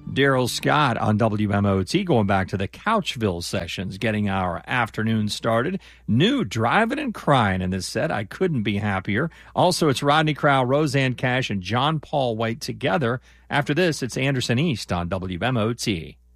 Daryl Scott on WMOT, going back to the Couchville sessions, getting our afternoon started. New Driving and Crying in this set. I couldn't be happier. Also, it's Rodney Crowell, Roseanne Cash, and John Paul White together. After this, it's Anderson East on WMOT.